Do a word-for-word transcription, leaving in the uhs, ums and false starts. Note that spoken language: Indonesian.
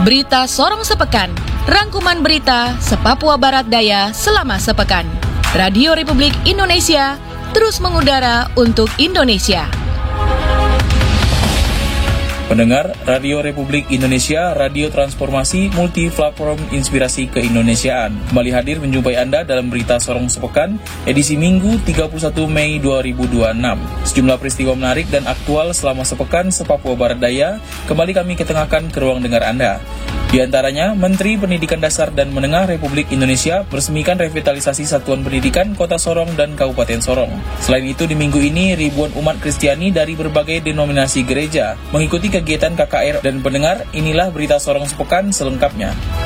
Berita Sorong Sepekan, rangkuman berita se-Papua Barat Daya selama sepekan. Radio Republik Indonesia terus mengudara untuk Indonesia. Pendengar Radio Republik Indonesia, radio transformasi multi-platform inspirasi keindonesiaan, kembali hadir menjumpai Anda dalam berita Sorong Sepekan, edisi Minggu tiga puluh satu Mei dua ribu dua puluh enam. Sejumlah peristiwa menarik dan aktual selama sepekan se-Papua Barat Daya kembali kami ketengahkan ke ruang dengar Anda. Di antaranya, Menteri Pendidikan Dasar dan Menengah Republik Indonesia meresmikan revitalisasi Satuan Pendidikan Kota Sorong dan Kabupaten Sorong. Selain itu, di minggu ini, ribuan umat Kristiani dari berbagai denominasi gereja mengikuti kegiatan K K R dan pendengar, inilah berita Sorong Sepekan selengkapnya.